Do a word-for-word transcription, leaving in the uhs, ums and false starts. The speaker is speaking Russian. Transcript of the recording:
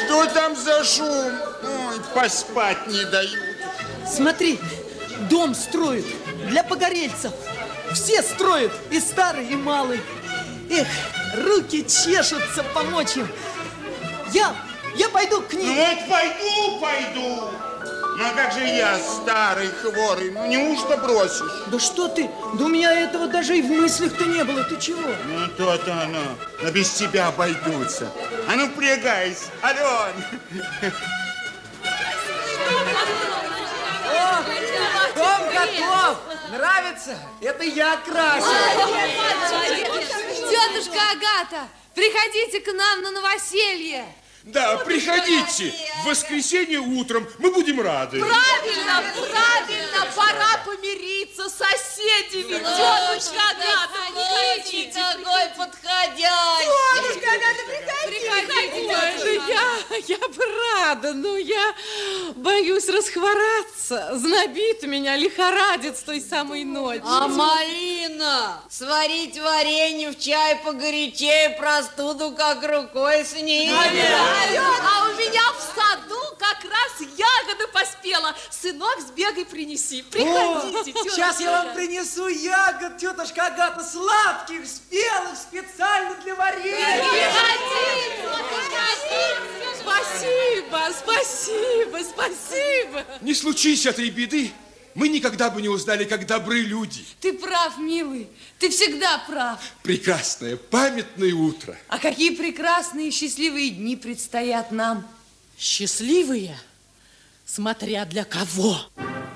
Что там за шум? Ой, поспать не дают. Смотри, дом строят для погорельцев. Все строят, и старый, и малый. Эх, руки чешутся помочь им. Я, я пойду к ним. Ну вот пойду, пойду. Ну а как же я, старый, хворый, ну неужто бросишь? Да что ты? Да у меня этого даже и в мыслях-то не было. Ты чего? Ну то-то оно. Но без тебя обойдутся. А ну впрягайся, Ален. О, дом готов. Нравится? Это я красил. Тетушка Агата, приходите к нам на новоселье. Да, приходите. В воскресенье утром мы будем рады. Правильно, правильно, пора помириться с соседями. Тетушка Агата, приходите. Какой подходящий. Тетушка Агата, приходите. Ой, да я, я бы рада, но я боюсь расхвораться. Знобит меня, лихорадит с той самой ночи. А малина? Сварить варенье в чай погорячее, простуду как рукой снять. А у меня в саду как раз ягода поспела. Сынок, сбегай, принеси. Приходите, тетушка. Сейчас я вам принесу ягод, тетушка Агата, сладких, спелых, специально для варенья. Спасибо, спасибо, спасибо. Не случись этой беды, мы никогда бы не узнали, как добры люди. Ты прав, милый, ты всегда прав. Прекрасное, памятное утро. А какие прекрасные счастливые дни предстоят нам. Счастливые, смотря для кого.